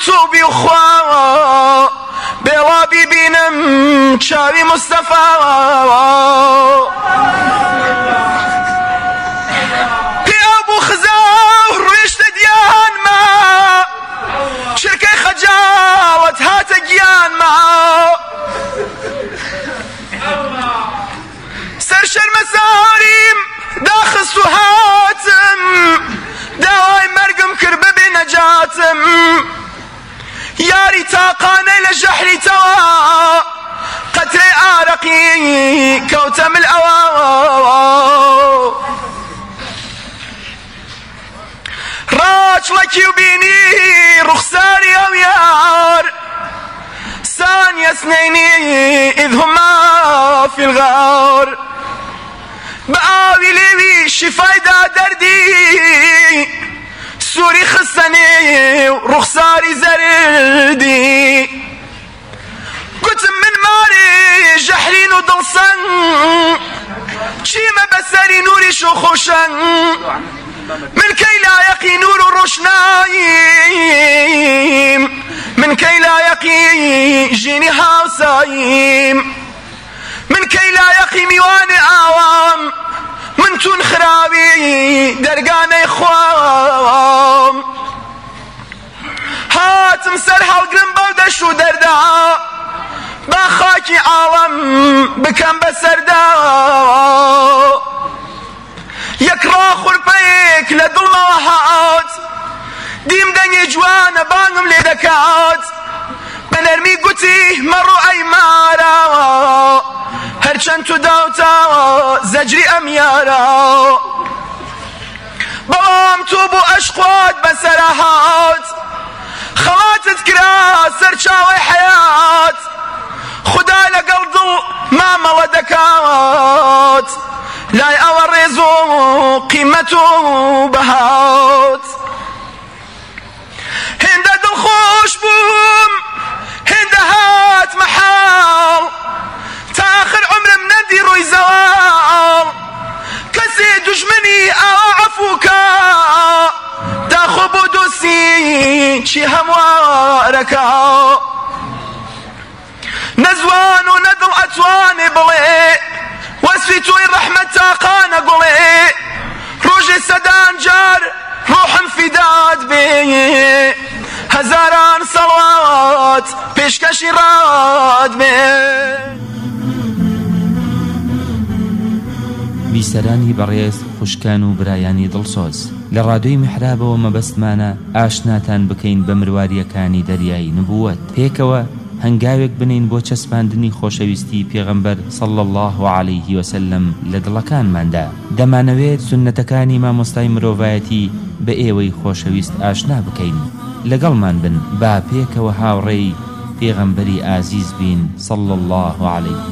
يوتوبي وخوا بێڵابی بینم چاوی مستەفا پێیا بوو خزا و ڕوێشتە دیانما چرکەی خەجاڵەت هاتە گیانما سەر شەرمەزاریم داخست و هاتم داوای مەرگم کرد ببێ نەجاتم یاری تاقانەی لە ژەحری تەوا قەترەی ئارەقی کەوتە مل ئەوە ڕاچڵەکی و بینی ڕوخساری ئەو یار ثانیە اثنەینی ئیذ هوما فی الغار بە ئاوی لێوی شیفایدا دەردی سووری خستنی و ڕوخساری زەردی گوتم من ماری ژەحرین و دڵسەنگ چیمە بەسەری نووری شوخۆشەنگ من کەی لایەقی نور و ڕۆشناییم من کەی لایەقی ژینی هاوساییم من کەی لایەقی میوانی ئاوام من تون خراوی دەرگانەی خوام هاتم سەر هەڵگرم بەو دەشت و دەردا با خاکی عاڵەم بکەم بەسەردا یەک ڕاخورپەیەک لە دڵمەوە هات دیم دەنگی جوانە بانگم لێ دەکات بە نەرمی گوتی مەڕوو ئەی مارە هەرچەند تو داوتاوە زەجری ئەم یارە بەڵام تو بۆ ئەشقات بەسەرە هات خەڵاتت کرا سەرچاوەی حەیات خدا لەگەڵ دڵ مامەڵە دەکات لای ئەوە ڕێز و قیمەت و بەهات هێندە دڵخۆش بووم هێندە هات مەحاڵ تا آخر عمرم نەدی ڕووی زەواڵ کەسێ دوژمنی ئاوا عەفووکە داخۆ بۆ دۆستی چی هەموارەکە نەزوان و نەدڵ ئەتوانێ بڵێ وەسفی تۆی ڕەحمەت تاقانە گوڵێ ڕۆژێ سەدان جار ڕۆحم فیدات بێ هەزاران سەڵات پێشکەشی ڕات بێ بیسەرانی بەڕێز خوشکان و برایانی دڵسۆز لە ڕادۆی میحرابەوە مەبەستمانە ئاشناتان بکەین بە مرواریەکانی دەریایی نبووەت پێکەوە هەنگاوێک بنین بۆ چەسپاندنی خۆشەویستی پێغەمبەر صلی الله عليه وسلم لە دڵەکانماندا دەمانەوێت سونەتەکانی مامۆستای مرۆڤایەتی بە ئێوەی خۆشەویست ئاشنا بکەین لەگەڵمان بن با پێکەوە هاوڕێی پێغەمبەری ئازیز بین صلی الله عليه